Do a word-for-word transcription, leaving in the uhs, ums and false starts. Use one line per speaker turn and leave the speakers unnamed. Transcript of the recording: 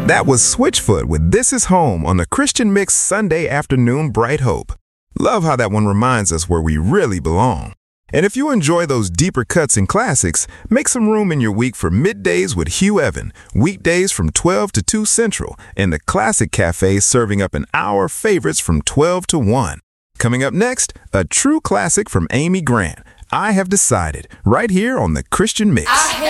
That was Switchfoot with This Is Home on the Christian Mix Sunday afternoon Bright Hope. Love how that one reminds us where we really belong. And if you enjoy those deeper cuts and classics, make some room in your week for Middays with Hugh Evan, weekdays from twelve to two Central, and the Classic Cafe serving up an hour favorites from twelve to one. Coming up next, a true classic from Amy Grant, I Have Decided, right here on the Christian Mix.